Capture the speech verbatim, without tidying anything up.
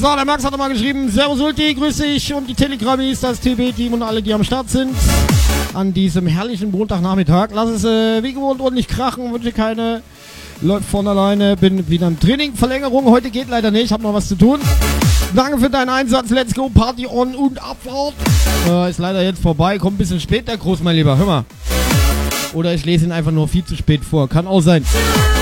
So, der Max hat nochmal geschrieben, Servus Ulti, grüß dich und die Telegrammis, das T B-Team und alle, die am Start sind. An diesem herrlichen Montagnachmittag. Lass es äh, wie gewohnt ordentlich krachen, wünsche keine, läuft von alleine, bin wieder im Training. Verlängerung, heute geht leider nicht, hab noch was zu tun. Danke für deinen Einsatz, let's go, Party on und Abfahrt. Äh, ist leider jetzt vorbei, kommt ein bisschen spät, der Groß, mein Lieber, hör mal. Oder ich lese ihn einfach nur viel zu spät vor, kann auch sein.